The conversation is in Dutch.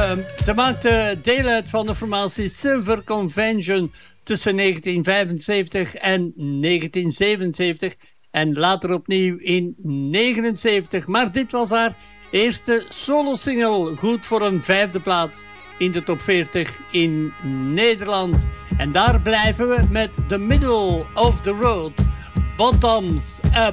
Ze maakte deel uit van de formatie Silver Convention tussen 1975 en 1977 en later opnieuw in 1979. Maar dit was haar eerste solo-single, goed voor een 5e plaats in de top 40 in Nederland. En daar blijven we met The Middle of the Road, Bottoms Up.